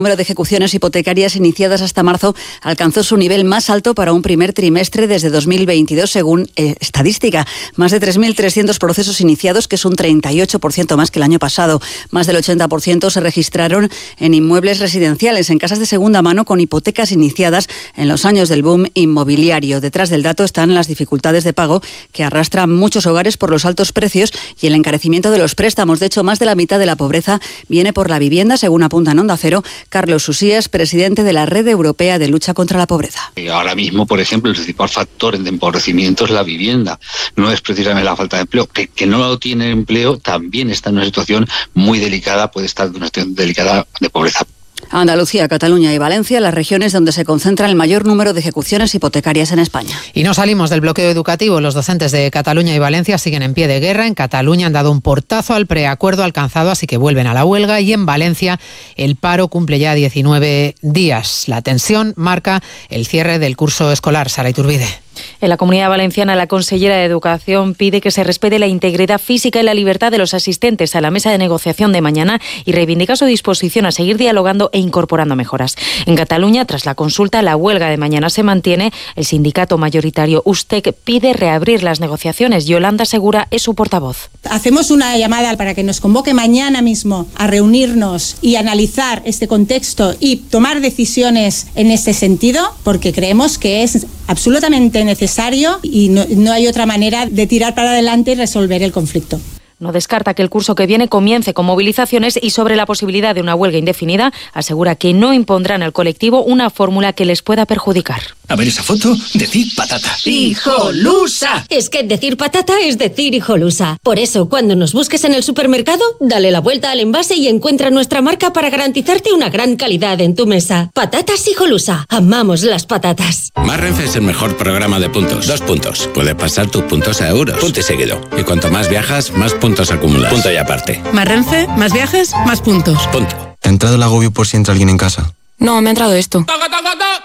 El número de ejecuciones hipotecarias iniciadas hasta marzo alcanzó su nivel más alto para un primer trimestre desde 2022, según estadística. Más de 3.300 procesos iniciados, que es un 38% más que el año pasado. Más del 80% se registraron en inmuebles residenciales, en casas de segunda mano con hipotecas iniciadas en los años del boom inmobiliario. Detrás del dato están las dificultades de pago que arrastran muchos hogares por los altos precios y el encarecimiento de los préstamos. De hecho, más de la mitad de la pobreza viene por la vivienda, según apunta en Onda Cero Carlos Usías, presidente de la Red Europea de Lucha contra la Pobreza. Ahora mismo, por ejemplo, el principal factor de empobrecimiento es la vivienda, no es precisamente la falta de empleo. Que no tiene empleo también está en una situación muy delicada, puede estar en una situación delicada de pobreza. Andalucía, Cataluña y Valencia, las regiones donde se concentra el mayor número de ejecuciones hipotecarias en España. Y no salimos del bloqueo educativo. Los docentes de Cataluña y Valencia siguen en pie de guerra. En Cataluña han dado un portazo al preacuerdo alcanzado, así que vuelven a la huelga. Y en Valencia el paro cumple ya 19 días. La tensión marca el cierre del curso escolar. Sara Iturbide. En la Comunidad Valenciana, la consellera de Educación pide que se respete la integridad física y la libertad de los asistentes a la mesa de negociación de mañana y reivindica su disposición a seguir dialogando e incorporando mejoras. En Cataluña, tras la consulta, la huelga de mañana se mantiene. El sindicato mayoritario USTEC pide reabrir las negociaciones. Yolanda Segura es su portavoz. Hacemos una llamada para que nos convoque mañana mismo a reunirnos y analizar este contexto y tomar decisiones en este sentido, porque creemos que es absolutamente necesario y no hay otra manera de tirar para adelante y resolver el conflicto. No descarta que el curso que viene comience con movilizaciones y sobre la posibilidad de una huelga indefinida, asegura que no impondrán al colectivo una fórmula que les pueda perjudicar. A ver esa foto, decir patata. ¡Hijolusa! Es que decir patata es decir hijolusa. Por eso, cuando nos busques en el supermercado, dale la vuelta al envase y encuentra nuestra marca para garantizarte una gran calidad en tu mesa. Patatas Hijolusa. Amamos las patatas. Más Renfe es el mejor programa de puntos. 2 puntos. Puedes pasar tus puntos a euros. Punto y seguido. Y cuanto más viajas, más puntos acumulas. Punto y aparte. Más Renfe, más viajes, más puntos. Punto. ¿Te ha entrado el agobio por si entra alguien en casa? No, me ha entrado esto.